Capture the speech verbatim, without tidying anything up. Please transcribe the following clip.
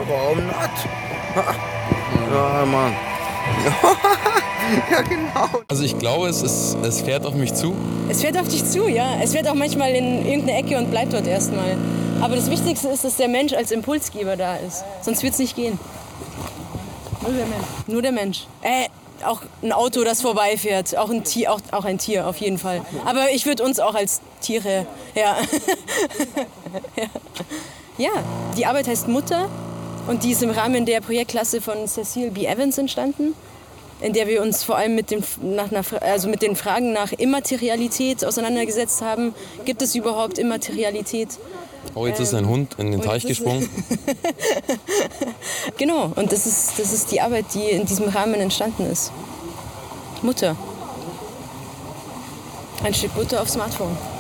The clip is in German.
warum not? Ja, Mann. Ja, genau. Also ich glaube, es, ist, es fährt auf mich zu. Es fährt auf dich zu, ja. Es fährt auch manchmal in irgendeine Ecke und bleibt dort erstmal. Aber das Wichtigste ist, dass der Mensch als Impulsgeber da ist. Sonst wird es nicht gehen. Nur der Mensch. Nur der Mensch. Äh, auch ein Auto, das vorbeifährt. Auch ein Tier, auch, auch ein Tier auf jeden Fall. Aber ich würde uns auch als Tiere, ja. ja. Ja, die Arbeit heißt Mutter. Und die ist im Rahmen der Projektklasse von Cecile B. Evans entstanden, in der wir uns vor allem mit den, nach einer, also mit den Fragen nach Immaterialität auseinandergesetzt haben. Gibt es überhaupt Immaterialität? Oh, jetzt ist ein Hund in den Teich gesprungen. Genau, und das ist, das ist die Arbeit, die in diesem Rahmen entstanden ist. Mutter. Ein Stück Butter auf Smartphone.